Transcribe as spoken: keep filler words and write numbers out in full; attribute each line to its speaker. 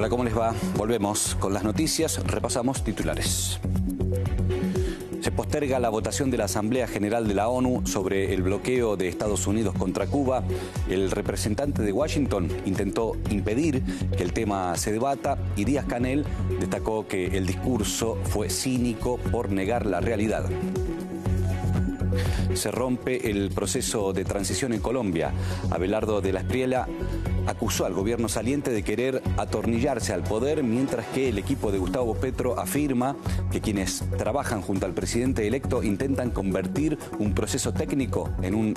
Speaker 1: Hola, ¿cómo les va? Volvemos con las noticias, repasamos titulares. Se posterga la votación de la Asamblea General de la ONU sobre el bloqueo de Estados Unidos contra Cuba. El representante de Washington intentó impedir que el tema se debata y Díaz-Canel destacó que el discurso fue cínico por negar la realidad. Se rompe el proceso de transición en Colombia. Abelardo de la Espriella acusó al gobierno saliente de querer atornillarse al poder, mientras que el equipo de Gustavo Petro afirma que quienes trabajan junto al presidente electo intentan convertir un proceso técnico en un